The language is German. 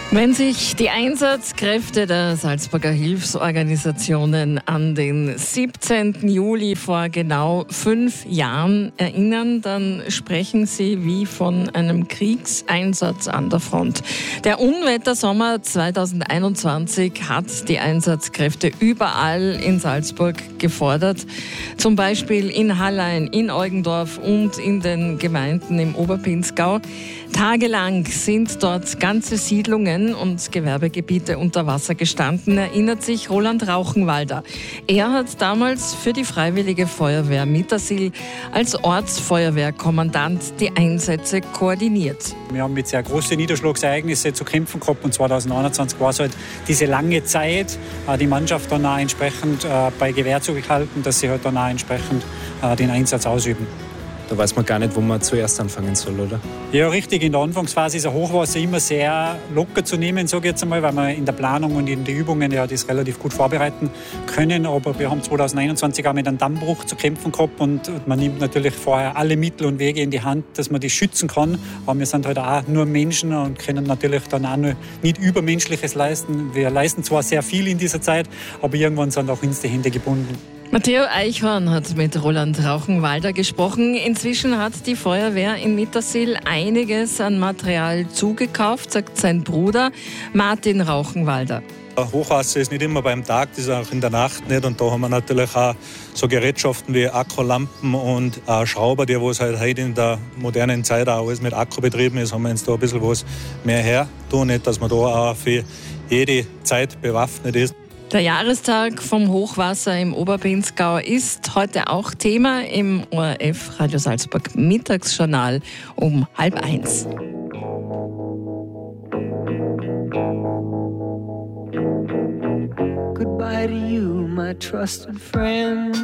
Wenn sich die Einsatzkräfte der Salzburger Hilfsorganisationen an den 17. Juli vor genau 5 Jahren erinnern, dann sprechen sie wie von einem Kriegseinsatz an der Front. Der Unwettersommer 2021 hat die Einsatzkräfte überall in Salzburg gefordert. Zum Beispiel in Hallein, in Eugendorf und in den Gemeinden im Oberpinzgau. Tagelang sind dort ganze Siedlungen und Gewerbegebiete unter Wasser gestanden, erinnert sich Roland Rauchenwalder. Er hat damals für die Freiwillige Feuerwehr Mittersill als Ortsfeuerwehrkommandant die Einsätze koordiniert. Wir haben mit sehr großen Niederschlagsereignissen zu kämpfen gehabt und 2021 war es halt diese lange Zeit, die Mannschaft dann auch entsprechend bei Gewehr zurückhalten, dass sie halt dann auch entsprechend den Einsatz ausüben. Da weiß man gar nicht, wo man zuerst anfangen soll, oder? Ja, richtig. In der Anfangsphase ist ein Hochwasser immer sehr locker zu nehmen, sage ich jetzt einmal, weil wir in der Planung und in den Übungen ja das relativ gut vorbereiten können. Aber wir haben 2021 auch mit einem Dammbruch zu kämpfen gehabt und man nimmt natürlich vorher alle Mittel und Wege in die Hand, dass man das schützen kann. Aber wir sind halt auch nur Menschen und können natürlich dann auch nicht Übermenschliches leisten. Wir leisten zwar sehr viel in dieser Zeit, aber irgendwann sind auch uns die Hände gebunden. Matteo Eichhorn hat mit Roland Rauchenwalder gesprochen. Inzwischen hat die Feuerwehr in Mittersill einiges an Material zugekauft, sagt sein Bruder Martin Rauchenwalder. Hochwasser ist nicht immer beim Tag, das ist auch in der Nacht nicht. Und da haben wir natürlich auch so Gerätschaften wie Akkulampen und Schrauber, die was halt heute in der modernen Zeit auch alles mit Akku betrieben ist, haben wir uns da ein bisschen was mehr her tun, nicht, dass man da auch für jede Zeit bewaffnet ist. Der Jahrestag vom Hochwasser im Oberpinzgau ist heute auch Thema im ORF Radio Salzburg Mittagsjournal um 12:30. Goodbye to you, my trusted friend.